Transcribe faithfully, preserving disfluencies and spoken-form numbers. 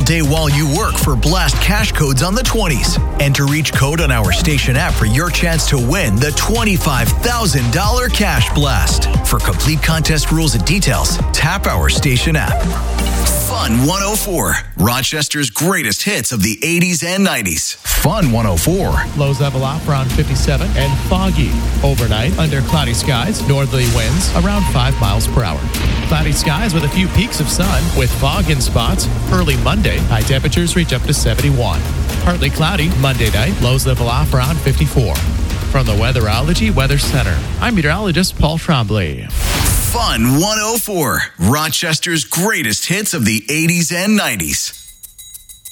day while you work for Blast cash codes on the twenties. Enter each code on our station app for your chance to win the twenty-five thousand dollars Cash Blast. For complete contest rules and details, tap our station app. Fun one oh four, Rochester's greatest hits of the eighties and nineties. Fun one oh four. Lows level off around fifty-seven and foggy. Overnight, under cloudy skies, northerly winds around five miles per hour. Cloudy skies with a few peaks of sun with fog in spots. Early Monday, high temperatures reach up to seventy-one. Partly cloudy Monday night, lows level off around fifty-four. From the Weatherology Weather Center, I'm meteorologist Paul Trombley. Fun one oh four, Rochester's greatest hits of the eighties and nineties.